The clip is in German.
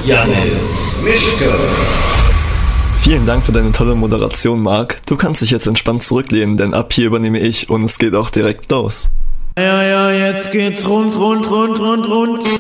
Janis Mischke. Vielen Dank für deine tolle Moderation, Marc. Du kannst dich jetzt entspannt zurücklehnen, denn ab hier übernehme ich und es geht auch direkt los. Ja, jetzt geht's rund.